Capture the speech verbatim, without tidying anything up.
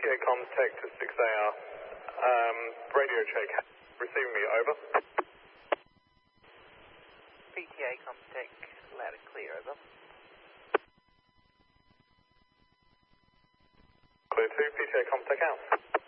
A comms tech to six A R. Um, radio check. Receiving me, over. P T A comms tech, loud and clear, over. Clear two, P T A comms tech out.